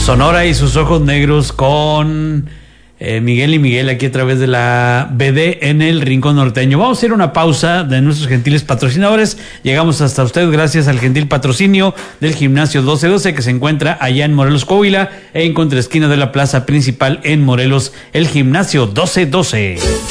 Sonora y sus ojos negros con Miguel y Miguel aquí a través de la BD en el Rincón Norteño. Vamos a hacer una pausa de nuestros gentiles patrocinadores. Llegamos hasta usted gracias al gentil patrocinio del Gimnasio 1212 que se encuentra allá en Morelos, Coahuila, en contraesquina de la plaza principal en Morelos, el Gimnasio 1212.